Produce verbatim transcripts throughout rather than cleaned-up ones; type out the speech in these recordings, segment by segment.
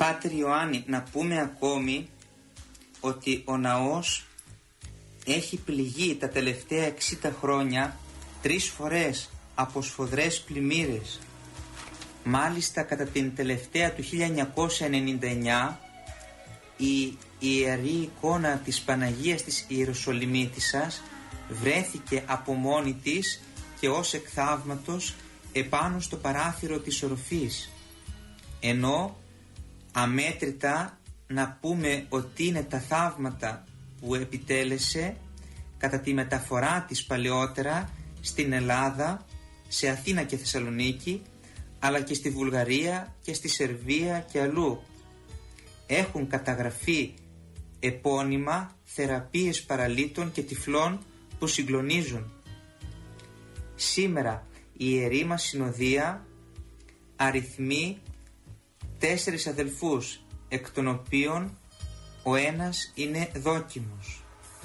Πάτερ Ιωάννη, να πούμε ακόμη ότι ο ναός έχει πληγεί τα τελευταία εξήντα χρόνια τρεις φορές από σφοδρές πλημμύρες. Μάλιστα κατά την τελευταία του χίλια εννιακόσια ενενήντα εννιά η ιερή εικόνα της Παναγίας της Ιεροσολυμίτισσας βρέθηκε από μόνη της και ως εκ θαύματος επάνω στο παράθυρο της οροφής, ενώ αμέτρητα να πούμε ότι είναι τα θαύματα που επιτέλεσε κατά τη μεταφορά της παλαιότερα στην Ελλάδα, σε Αθήνα και Θεσσαλονίκη, αλλά και στη Βουλγαρία και στη Σερβία και αλλού. Έχουν καταγραφεί επώνυμα θεραπείες παραλήτων και τυφλών που συγκλονίζουν. Σήμερα η Ιερή μας Συνοδεία αριθμεί τέσσερις αδελφούς, εκ των οποίων ο ένας είναι δόκιμος.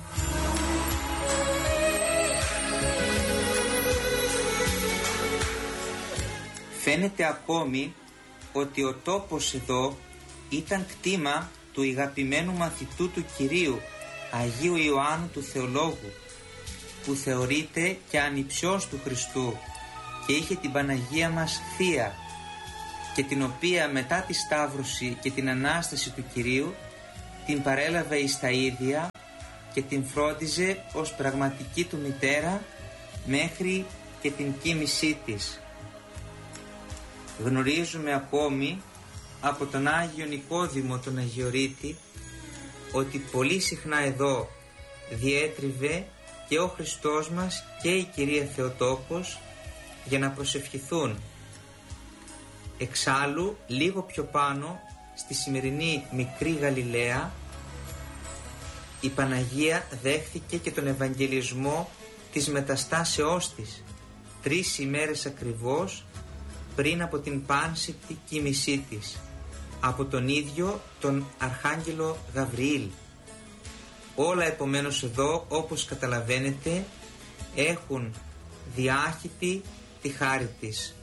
Φαίνεται ακόμη ότι ο τόπος εδώ ήταν κτήμα του ηγαπημένου μαθητού του Κυρίου, Αγίου Ιωάννου του Θεολόγου, που θεωρείται και ανιψιός του Χριστού και είχε την Παναγία μας θεία, και την οποία μετά τη Σταύρωση και την Ανάσταση του Κυρίου την παρέλαβε εις τα ίδια και την φρόντιζε ως πραγματική του μητέρα μέχρι και την κοίμησή της. Γνωρίζουμε ακόμη από τον Άγιο Νικόδημο τον Αγιορείτη ότι πολύ συχνά εδώ διέτριβε και ο Χριστός μας και η Κυρία Θεοτόκος για να προσευχηθούν. Εξάλλου, λίγο πιο πάνω, στη σημερινή Μικρή Γαλιλαία, η Παναγία δέχθηκε και τον Ευαγγελισμό της μεταστάσεώς της, τρεις ημέρες ακριβώς πριν από την πάνσεπτη κοίμησή της, από τον ίδιο τον Αρχάγγελο Γαβριήλ. Όλα επομένως εδώ, όπως καταλαβαίνετε, έχουν διάχυτη τη χάρη της.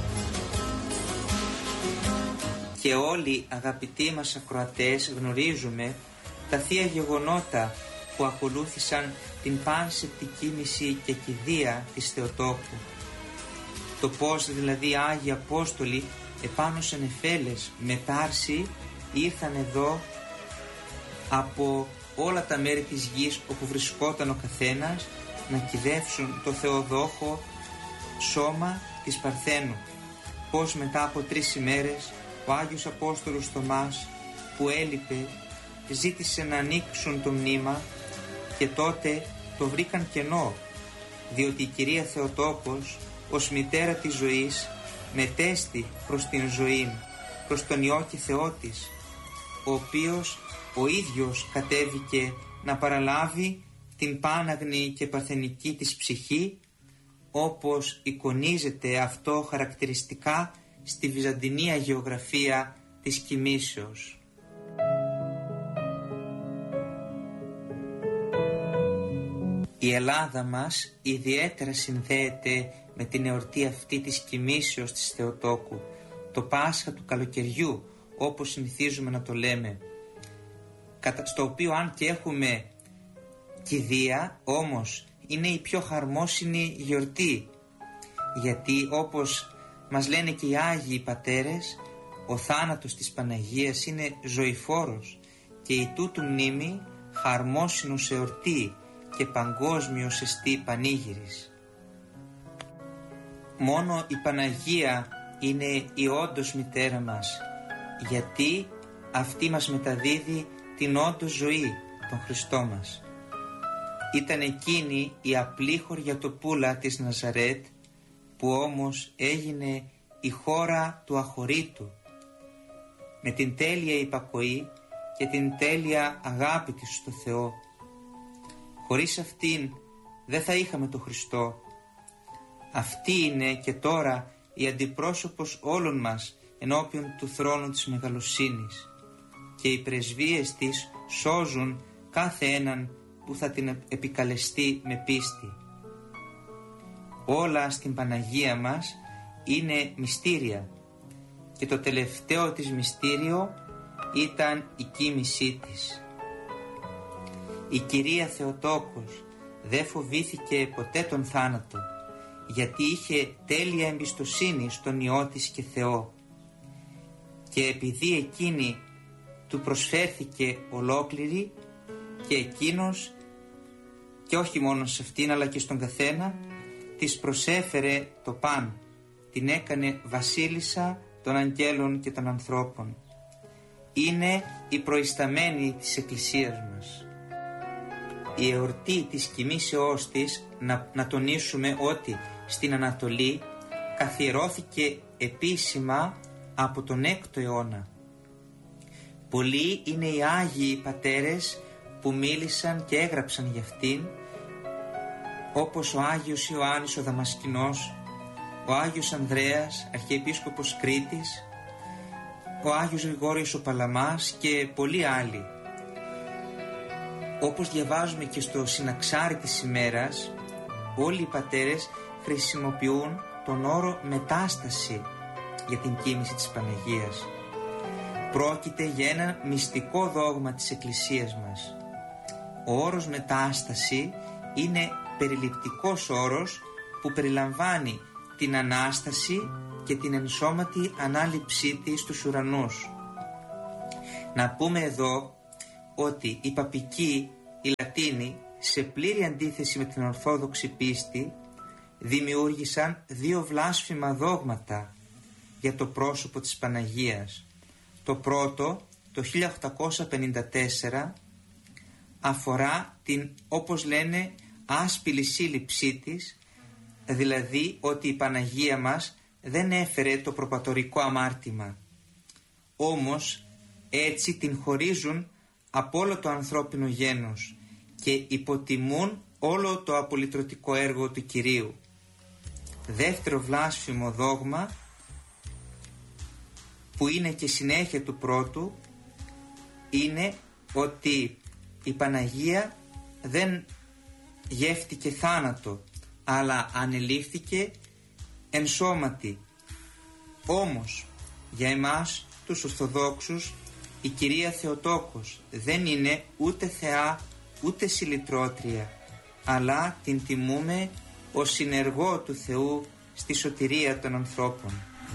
Και όλοι, αγαπητοί μας ακροατές, γνωρίζουμε τα θεία γεγονότα που ακολούθησαν την πάνσεπτη κοίμηση και κηδεία της Θεοτόκου. Το πώς δηλαδή οι Άγιοι Απόστολοι επάνω σε νεφέλες με τάρση ήρθαν εδώ από όλα τα μέρη της γης όπου βρισκόταν ο καθένας να κηδεύσουν το Θεοδόχο σώμα της Παρθένου. Πώς μετά από τρεις ημέρες ο Άγιος Απόστολος Θωμάς, που έλειπε, ζήτησε να ανοίξουν το μνήμα και τότε το βρήκαν κενό, διότι η Κυρία Θεοτόκος ως μητέρα της ζωής μετέστη προς την ζωή, προς τον Υιό και Θεό της, ο οποίος ο ίδιος κατέβηκε να παραλάβει την πάναγνη και παρθενική της ψυχή, όπως εικονίζεται αυτό χαρακτηριστικά στη βυζαντινή αγιογραφία της κοιμήσεως. Η Ελλάδα μας ιδιαίτερα συνδέεται με την εορτή αυτή της κοιμήσεως της Θεοτόκου, το Πάσχα του καλοκαιριού, όπως συνηθίζουμε να το λέμε, στο οποίο αν και έχουμε κηδεία, όμως είναι η πιο χαρμόσυνη γιορτή, γιατί όπως μας λένε και οι Άγιοι Πατέρες, ο θάνατος της Παναγίας είναι ζωηφόρος και η τούτου μνήμη χαρμόσυνος εορτή και παγκόσμιος εστί πανήγυρης. Μόνο η Παναγία είναι η όντως μητέρα μας, γιατί αυτή μας μεταδίδει την όντως ζωή, τον Χριστό μας. Ήταν εκείνη η απλή χωριατοπούλα της Ναζαρέτ, που όμως έγινε η χώρα του αχωρήτου, με την τέλεια υπακοή και την τέλεια αγάπη της στο Θεό. Χωρίς αυτήν δεν θα είχαμε τον Χριστό. Αυτή είναι και τώρα η αντιπρόσωπος όλων μας ενώπιον του θρόνου της μεγαλοσύνης, και οι πρεσβείες της σώζουν κάθε έναν που θα την επικαλεστεί με πίστη. Όλα στην Παναγία μας είναι μυστήρια, και το τελευταίο της μυστήριο ήταν η κοίμησή της. Η κυρία Θεοτόκος δεν φοβήθηκε ποτέ τον θάνατο, γιατί είχε τέλεια εμπιστοσύνη στον Υιό της και Θεό, και επειδή εκείνη του προσφέρθηκε ολόκληρη, και εκείνος, και όχι μόνο σε αυτήν αλλά και στον καθένα, της προσέφερε το παν, την έκανε βασίλισσα των αγγέλων και των ανθρώπων. Είναι η προϊσταμένη της Εκκλησίας μας. Η εορτή της κοιμήσεώς της, να, να τονίσουμε ότι στην Ανατολή καθιερώθηκε επίσημα από τον έκτο αιώνα. Πολλοί είναι οι Άγιοι Πατέρες που μίλησαν και έγραψαν για αυτήν, όπως ο Άγιος Ιωάννης ο Δαμασκηνός, ο Άγιος Ανδρέας, Αρχιεπίσκοπος Κρήτης, ο Άγιος Γρηγόριος ο Παλαμάς και πολλοί άλλοι. Όπως διαβάζουμε και στο συναξάρι της ημέρας, όλοι οι πατέρες χρησιμοποιούν τον όρο μετάσταση για την κοίμηση της Παναγίας. Πρόκειται για ένα μυστικό δόγμα της Εκκλησίας μας. Ο όρος μετάσταση είναι περιληπτικός όρος που περιλαμβάνει την Ανάσταση και την ενσώματη ανάληψή της στους ουρανούς. Να πούμε εδώ ότι οι παπικοί, οι Λατίνοι, σε πλήρη αντίθεση με την Ορθόδοξη πίστη, δημιούργησαν δύο βλάσφημα δόγματα για το πρόσωπο της Παναγίας. Το πρώτο, το χίλια οκτακόσια πενήντα τέσσερα, αφορά την, όπως λένε, άσπηλη σύλληψή της, δηλαδή ότι η Παναγία μας δεν έφερε το προπατορικό αμάρτημα. Όμως έτσι την χωρίζουν από όλο το ανθρώπινο γένος και υποτιμούν όλο το απολυτρωτικό έργο του Κυρίου. Δεύτερο βλάσφημο δόγμα, που είναι και συνέχεια του πρώτου, είναι ότι η Παναγία δεν γεύτηκε θάνατο, αλλά ανελήφθηκε εν σώματι. Όμως για εμάς τους Ορθοδόξους η Κυρία Θεοτόκος δεν είναι ούτε θεά ούτε συλλητρώτρια, αλλά την τιμούμε ως συνεργό του Θεού στη σωτηρία των ανθρώπων.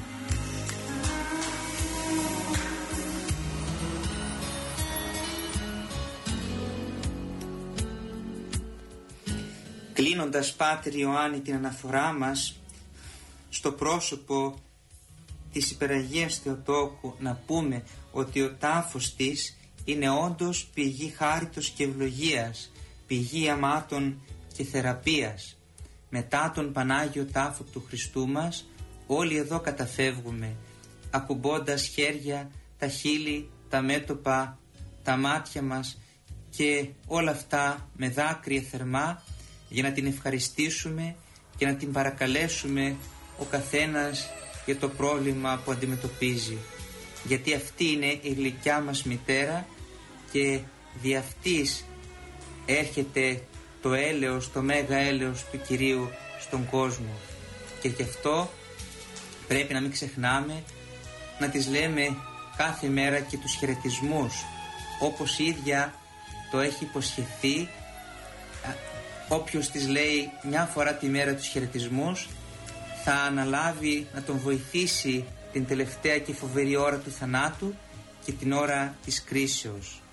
Κλείνοντας, Πάτερ Ιωάννη, την αναφορά μας στο πρόσωπο της Υπεραγίας Θεοτόκου, να πούμε ότι ο τάφος της είναι όντως πηγή χάριτος και ευλογίας, πηγή αμάτων και θεραπείας. Μετά τον Πανάγιο Τάφο του Χριστού μας, όλοι εδώ καταφεύγουμε, ακουμπώντας χέρια, τα χείλη, τα μέτωπα, τα μάτια μας και όλα αυτά με δάκρυα θερμά, για να την ευχαριστήσουμε και να την παρακαλέσουμε ο καθένας για το πρόβλημα που αντιμετωπίζει. Γιατί αυτή είναι η γλυκιά μας μητέρα και δι' αυτής έρχεται το έλεος, το μέγα έλεος του Κυρίου στον κόσμο. Και γι' αυτό πρέπει να μην ξεχνάμε να τις λέμε κάθε μέρα και τους χαιρετισμούς, όπως η ίδια το έχει υποσχεθεί. Όποιος της λέει μια φορά τη μέρα τους χαιρετισμούς, θα αναλάβει να τον βοηθήσει την τελευταία και φοβερή ώρα του θανάτου και την ώρα της κρίσεως.